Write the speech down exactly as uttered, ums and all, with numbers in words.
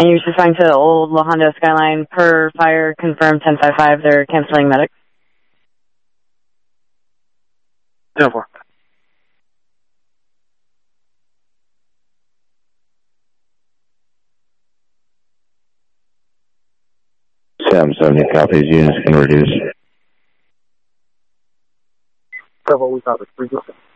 And you're responding to the old La Honda Skyline per fire confirmed ten five five. They're canceling medics. ten four. seven seventy copies. Units can reduce. Several we got the three.